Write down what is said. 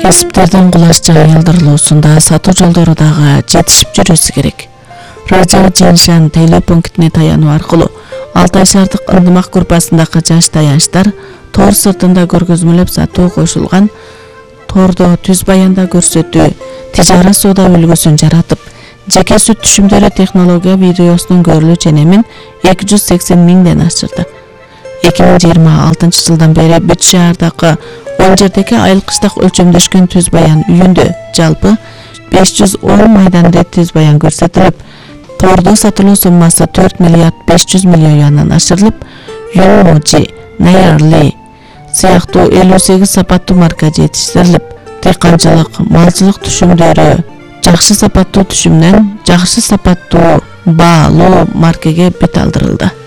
Кесиптердин кулаш жайылдырылуусунда сатуу жолдору дагы жетишип жүрүшү керек. Радио Жиншан тейлөө пунктуна таянуу аркылуу Алтай шаардык ындымак группасындагы жаш таянычтар тор сыртында көргөзмөлөп сатуу кошулган тордо түз баянда көрсөтүү, тижарат соода үлгүсүн жаратып, жеке сүт түшүмдөрү технология видеосунун көрүлүү ченемин 280 миңден ашырды. 2026 жылдан бери бүт шаардагы 10 жердеги айылкычтак өлчөмдөшкөн түз баян үйүндө жалпы 510 майданда түз баян көрсөтүлүп, тордо сатылуу суммасы 4 миллиард 500 миллион юандан ашырылып, Юночи, Найарли сыяктуу 58 сапаттуу марка жетиштирилип, дыйканчылык, малчылык түшүмдөрү жакшы сапаттуу түшүмдөн жакшы сапаттуу баалуу маркеге бет алдырылды.